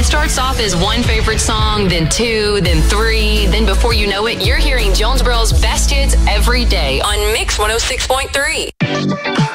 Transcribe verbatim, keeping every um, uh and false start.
starts off as one favorite song, then two, then three. Then before you know it, you're hearing Jonesboro's best hits every day on Mix one oh six point three.